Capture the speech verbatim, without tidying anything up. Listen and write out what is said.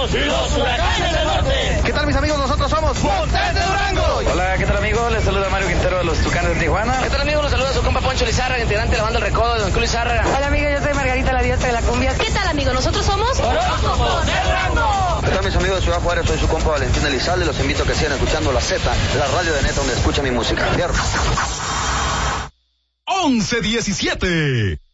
somos los Huracanes del Norte. ¿Qué tal, mis amigos? Nosotros somos Montes de Durango. Hola, ¿qué tal, amigos? Les saluda Mario Quintero de los Tucanes de Tijuana. ¿Qué tal, amigos? Los saluda su compa Poncho Lizárraga, integrante de la banda El Recodo de Don Julio Lizárraga. Hola, amiga, yo soy Margarita, la diosa de la cumbia. ¿Qué tal, amigos? Nosotros somos Horóscopos de Durango. ¿Qué tal, mis amigos de Ciudad Juárez? Soy su compa Valentín Elizalde. Los invito a que sigan escuchando La Z, la radio de Neta donde escucha mi música. Fierro. once diecisiete